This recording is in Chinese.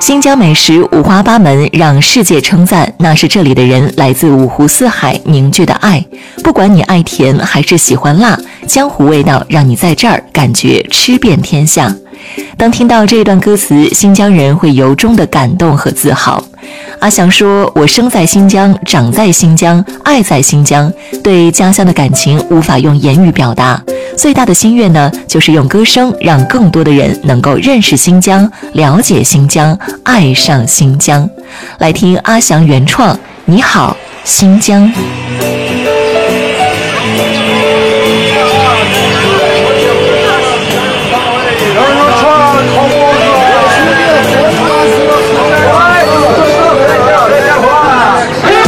新疆美食五花八门，让世界称赞，那是这里的人来自五湖四海凝聚的爱。不管你爱甜还是喜欢辣，江湖味道让你在这儿感觉吃遍天下。当听到这段歌词，新疆人会由衷的感动和自豪。阿翔说，我生在新疆，长在新疆，爱在新疆，对家乡的感情无法用言语表达，最大的心愿呢，就是用歌声让更多的人能够认识新疆，了解新疆，爱上新疆。来听阿翔原创《你好新疆》。